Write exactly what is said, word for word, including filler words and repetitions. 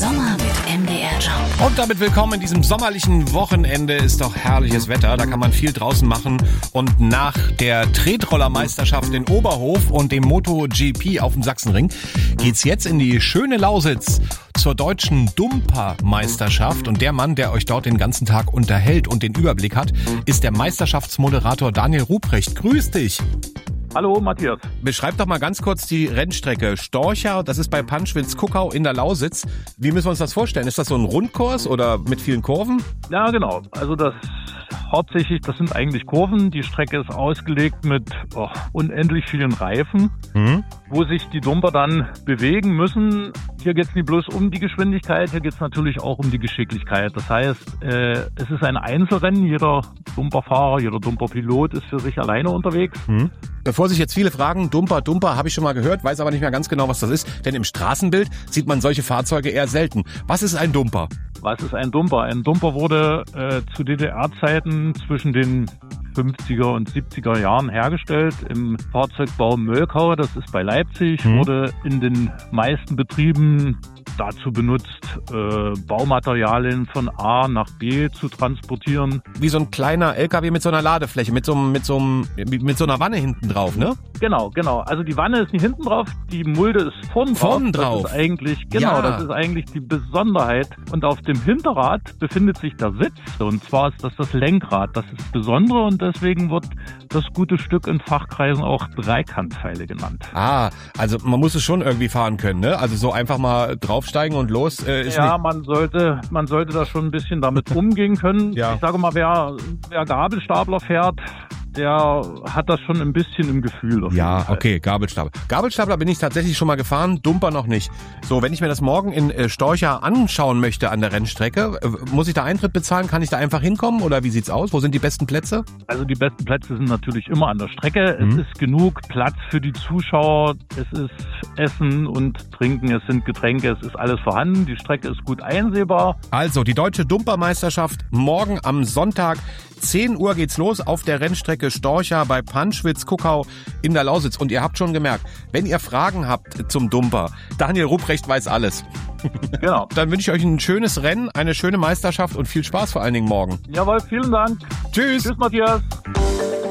Sommer mit M D R Jump. Und damit willkommen in diesem sommerlichen Wochenende. Ist doch herrliches Wetter, da kann man viel draußen machen. Und nach der Tretrollermeisterschaft in Oberhof und dem MotoGP auf dem Sachsenring geht's jetzt in die schöne Lausitz zur deutschen Dumper-Meisterschaft. Und der Mann, der euch dort den ganzen Tag unterhält und den Überblick hat, ist der Meisterschaftsmoderator Daniel Ruprecht. Grüß dich! Hallo Matthias. Beschreib doch mal ganz kurz die Rennstrecke. Storcha, das ist bei Panschwitz-Kuckau in der Lausitz. Wie müssen wir uns das vorstellen? Ist das so ein Rundkurs oder mit vielen Kurven? Ja, genau. Also das hauptsächlich, das sind eigentlich Kurven. Die Strecke ist ausgelegt mit oh, unendlich vielen Reifen, mhm. wo sich die Dumper dann bewegen müssen. Hier geht es nicht bloß um die Geschwindigkeit, hier geht es natürlich auch um die Geschicklichkeit. Das heißt, äh, es ist ein Einzelrennen. Jeder Dumperfahrer, jeder Dumperpilot ist für sich alleine unterwegs. Mhm. Bevor sich jetzt viele fragen, Dumper, Dumper, habe ich schon mal gehört, weiß aber nicht mehr ganz genau, was das ist. Denn im Straßenbild sieht man solche Fahrzeuge eher selten. Was ist ein Dumper? Was ist ein Dumper? Ein Dumper wurde äh, zu D D R-Zeiten zwischen den fünfziger und siebziger Jahren hergestellt im Fahrzeugbau Mölkau, das ist bei Leipzig, mhm. wurde in den meisten Betrieben dazu benutzt, äh, Baumaterialien von A nach B zu transportieren. Wie so ein kleiner L K W mit so einer Ladefläche, mit so, mit so, mit so einer Wanne hinten drauf, ne? Genau, genau. Also die Wanne ist nicht hinten drauf, die Mulde ist vorn drauf. Vorn drauf. Das ist eigentlich, genau, ja. das ist eigentlich die Besonderheit. Und auf dem Hinterrad befindet sich der Sitz. Und zwar ist das das Lenkrad. Das ist das Besondere und deswegen wird das gute Stück in Fachkreisen auch Dreikantpfeile genannt. Ah, also man muss es schon irgendwie fahren können, ne? Also so einfach mal draufsteigen und los äh, ist Ja, nicht... man sollte, man sollte da schon ein bisschen damit umgehen können. Ja. Ich sage mal, wer, wer Gabelstapler fährt, der hat das schon ein bisschen im Gefühl. Ja, okay, Gabelstapler. Gabelstapler bin ich tatsächlich schon mal gefahren, Dumper noch nicht. So, wenn ich mir das morgen in äh, Storcha anschauen möchte an der Rennstrecke, äh, muss ich da Eintritt bezahlen? Kann ich da einfach hinkommen oder wie sieht's aus? Wo sind die besten Plätze? Also die besten Plätze sind natürlich immer an der Strecke. Mhm. Es ist genug Platz für die Zuschauer. Es ist Essen und Trinken, es sind Getränke, es ist alles vorhanden. Die Strecke ist gut einsehbar. Also die deutsche Dumpermeisterschaft morgen am Sonntag. zehn Uhr geht's los auf der Rennstrecke Storcha bei Panschwitz-Kuckau in der Lausitz. Und ihr habt schon gemerkt, wenn ihr Fragen habt zum Dumper, Daniel Ruprecht weiß alles. Genau. Dann wünsche ich euch ein schönes Rennen, eine schöne Meisterschaft und viel Spaß vor allen Dingen morgen. Jawohl, vielen Dank. Tschüss. Tschüss, Matthias.